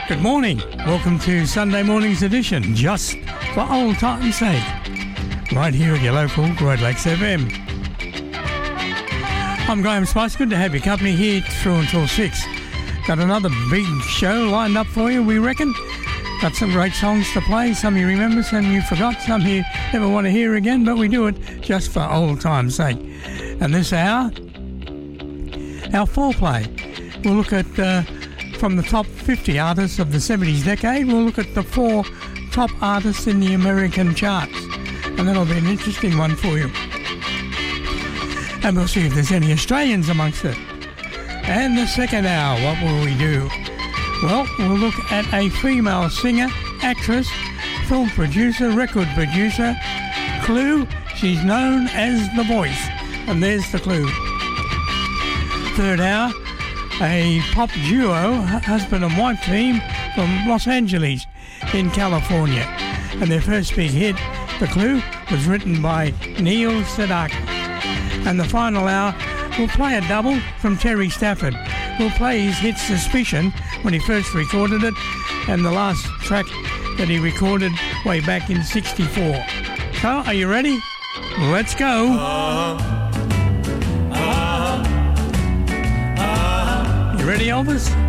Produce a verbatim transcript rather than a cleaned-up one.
Good morning. Welcome to Sunday morning's edition, just for old time's sake, right here at your local Great Lakes F M. I'm Graham Spice. Good to have your company here through until six. Got another big show lined up for you, we reckon. Got some great songs to play. Some you remember, some you forgot, some you never want to hear again, but we do it just for old time's sake. And this hour, our foreplay. We'll look at, uh, from the top fifty artists of the seventies decade, we'll look at the four top artists in the American charts. And that'll be an interesting one for you. And we'll see if there's any Australians amongst it. And the second hour, what will we do? Well, we'll look at a female singer, actress, film producer, record producer. Clue, she's known as The Voice. And there's the clue. Third hour, a pop duo, husband and wife team from Los Angeles in California. And their first big hit, The Clue, was written by Neil Sedaka. And the final hour, we'll play a double from Terry Stafford. We'll play his hit Suspicion when he first recorded it, and the last track that he recorded way back in sixty-four. So, are you ready? Let's go. Uh, uh, uh, you ready, Elvis?